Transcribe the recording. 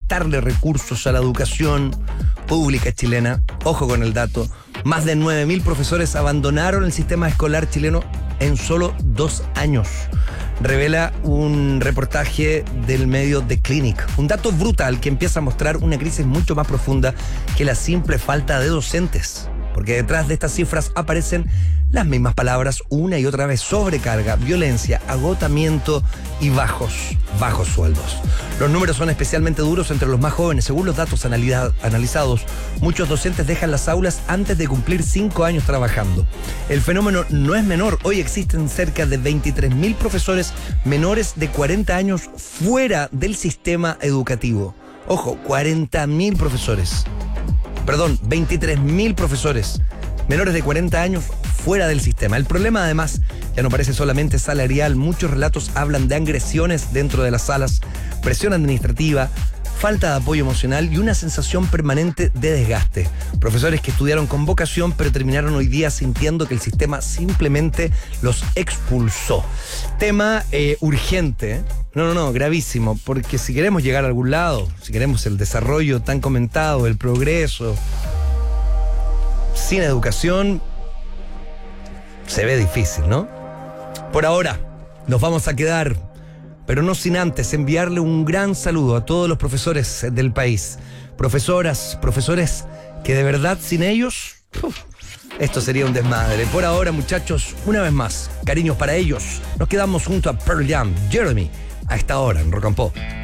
inyectarle recursos a la educación pública chilena. Ojo con el dato. Más de 9.000 profesores abandonaron el sistema escolar chileno en solo 2 años. Revela un reportaje del medio The Clinic. Un dato brutal que empieza a mostrar una crisis mucho más profunda que la simple falta de docentes. Porque detrás de estas cifras aparecen las mismas palabras una y otra vez: sobrecarga, violencia, agotamiento y bajos sueldos. Los números son especialmente duros entre los más jóvenes. Según los datos analizados, muchos docentes dejan las aulas antes de cumplir 5 años trabajando. El fenómeno no es menor. Hoy existen cerca de 23.000 profesores menores de 40 años fuera del sistema educativo. Ojo, 40.000 profesores. Perdón, 23.000 profesores menores de 40 años fuera del sistema. El problema, además, ya no parece solamente salarial. Muchos relatos hablan de agresiones dentro de las salas, presión administrativa, falta de apoyo emocional y una sensación permanente de desgaste. Profesores que estudiaron con vocación pero terminaron hoy día sintiendo que el sistema simplemente los expulsó. Tema urgente, no, gravísimo, porque si queremos llegar a algún lado, si queremos el desarrollo tan comentado, el progreso, sin educación se ve difícil, ¿no? Por ahora nos vamos a quedar, pero no sin antes enviarle un gran saludo a todos los profesores del país. Profesoras, profesores, que de verdad sin ellos, esto sería un desmadre. Por ahora, muchachos, una vez más, cariños para ellos. Nos quedamos junto a Pearl Jam, Jeremy, a esta hora en Rock and Pop.